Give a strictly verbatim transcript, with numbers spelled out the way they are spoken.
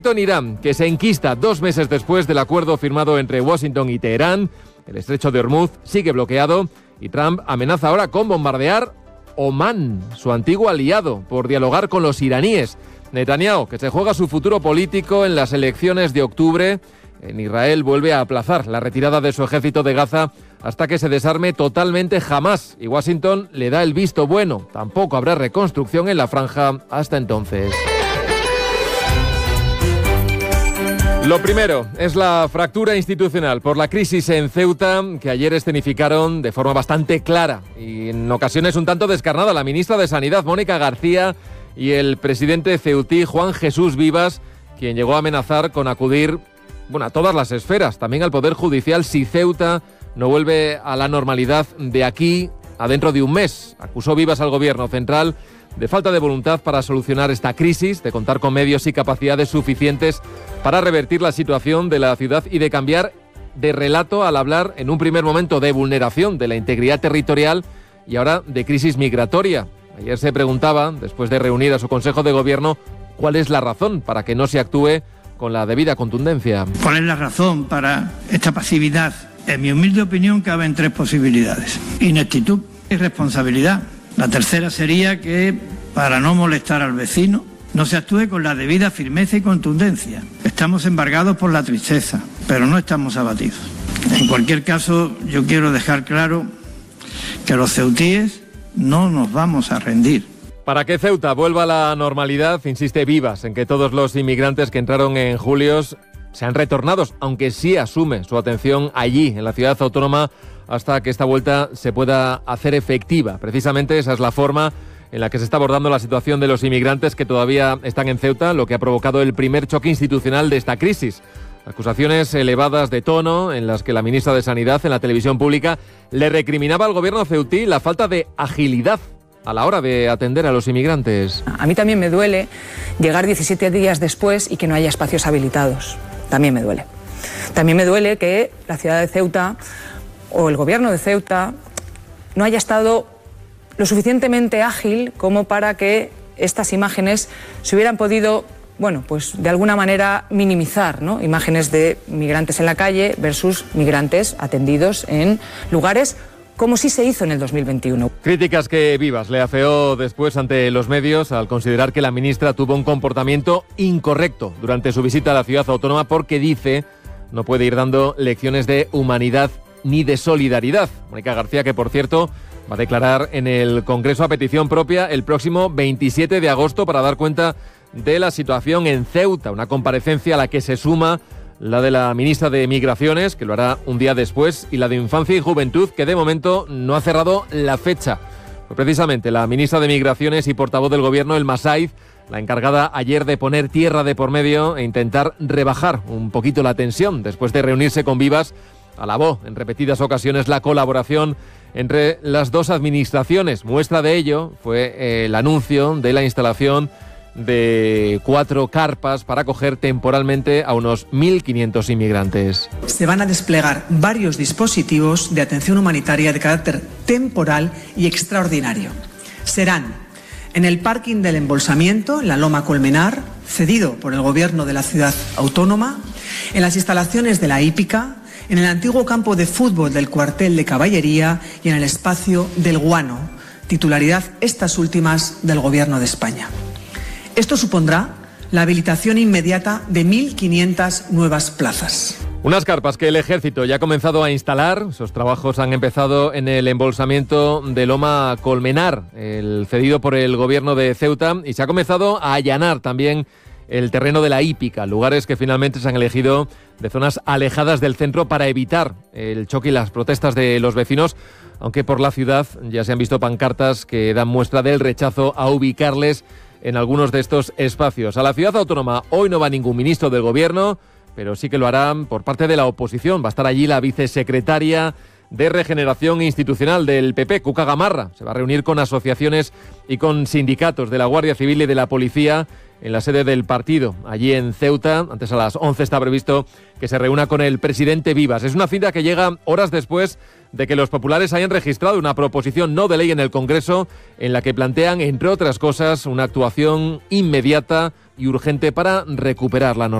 En Irán, que se enquista dos meses después del acuerdo firmado entre Washington y Teherán, el estrecho de Hormuz sigue bloqueado y Trump amenaza ahora con bombardear Omán, su antiguo aliado, por dialogar con los iraníes. Netanyahu, que se juega su futuro político en las elecciones de octubre en Israel, vuelve a aplazar la retirada de su ejército de Gaza hasta que se desarme totalmente Hamás, y Washington le da el visto bueno. Tampoco habrá reconstrucción en la franja hasta entonces. Lo primero es la fractura institucional por la crisis en Ceuta, que ayer escenificaron de forma bastante clara y en ocasiones un tanto descarnada la ministra de Sanidad, Mónica García, y el presidente ceutí, Juan Jesús Vivas, quien llegó a amenazar con acudir, bueno, a todas las esferas, también al Poder Judicial, si Ceuta no vuelve a la normalidad de aquí a dentro de un mes. Acusó Vivas al gobierno central de falta de voluntad para solucionar esta crisis, de contar con medios y capacidades suficientes para revertir la situación de la ciudad y de cambiar de relato al hablar en un primer momento de vulneración de la integridad territorial y ahora de crisis migratoria. Ayer se preguntaba, después de reunir a su Consejo de Gobierno, cuál es la razón para que no se actúe con la debida contundencia. ¿Cuál es la razón para esta pasividad? En mi humilde opinión caben tres posibilidades: ineptitud, irresponsabilidad. La tercera sería que, para no molestar al vecino, no se actúe con la debida firmeza y contundencia. Estamos embargados por la tristeza, pero no estamos abatidos. En cualquier caso, yo quiero dejar claro que los ceutíes no nos vamos a rendir. Para que Ceuta vuelva a la normalidad, insiste Vivas en que todos los inmigrantes que entraron en julio sean retornados, aunque sí asume su atención allí, en la ciudad autónoma, hasta que esta vuelta se pueda hacer efectiva. Precisamente esa es la forma en la que se está abordando la situación de los inmigrantes que todavía están en Ceuta, lo que ha provocado el primer choque institucional de esta crisis. Acusaciones elevadas de tono en las que la ministra de Sanidad en la televisión pública le recriminaba al gobierno ceutí la falta de agilidad a la hora de atender a los inmigrantes. A mí también me duele llegar diecisiete días después y que no haya espacios habilitados. También me duele. También me duele que la ciudad de Ceuta o el gobierno de Ceuta no haya estado lo suficientemente ágil como para que estas imágenes se hubieran podido, bueno, pues de alguna manera minimizar, ¿no? Imágenes de migrantes en la calle versus migrantes atendidos en lugares como sí se hizo en el dos mil veintiuno. Críticas que Vivas le afeó después ante los medios al considerar que la ministra tuvo un comportamiento incorrecto durante su visita a la ciudad autónoma porque, dice, no puede ir dando lecciones de humanidad ni de solidaridad. Mónica García, que por cierto va a declarar en el Congreso a petición propia el próximo veintisiete de agosto para dar cuenta de la situación en Ceuta, una comparecencia a la que se suma la de la ministra de Migraciones, que lo hará un día después, y la de Infancia y Juventud, que de momento no ha cerrado la fecha. Pues precisamente la ministra de Migraciones y portavoz del Gobierno, Elma Saiz, la encargada ayer de poner tierra de por medio e intentar rebajar un poquito la tensión después de reunirse con Vivas, alabó en repetidas ocasiones la colaboración entre las dos administraciones. Muestra de ello fue el anuncio de la instalación de cuatro carpas para acoger temporalmente a unos mil quinientos inmigrantes. Se van a desplegar varios dispositivos de atención humanitaria de carácter temporal y extraordinario. Serán en el parking del embolsamiento, en la Loma Colmenar, cedido por el gobierno de la ciudad autónoma, en las instalaciones de la hípica, en el antiguo campo de fútbol del cuartel de caballería y en el espacio del Guano, titularidad estas últimas del Gobierno de España. Esto supondrá la habilitación inmediata de mil quinientas nuevas plazas. Unas carpas que el Ejército ya ha comenzado a instalar. Esos trabajos han empezado en el embolsamiento de Loma Colmenar, el cedido por el Gobierno de Ceuta, y se ha comenzado a allanar también el terreno de la hípica, lugares que finalmente se han elegido de zonas alejadas del centro para evitar el choque y las protestas de los vecinos, aunque por la ciudad ya se han visto pancartas que dan muestra del rechazo a ubicarles en algunos de estos espacios. A la ciudad autónoma hoy no va ningún ministro del Gobierno, pero sí que lo harán por parte de la oposición. Va a estar allí la vicesecretaria de Regeneración Institucional del P P, Cuca Gamarra. Se va a reunir con asociaciones y con sindicatos de la Guardia Civil y de la Policía en la sede del partido, allí en Ceuta. Antes a las once está previsto que se reúna con el presidente Vivas. Es una cita que llega horas después de que los populares hayan registrado una proposición no de ley en el Congreso en la que plantean, entre otras cosas, una actuación inmediata y urgente para recuperar la normalidad.